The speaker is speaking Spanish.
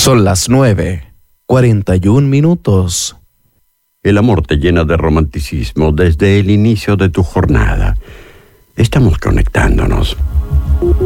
Son las 9:41. El amor te llena de romanticismo desde el inicio de tu jornada. Estamos conectándonos.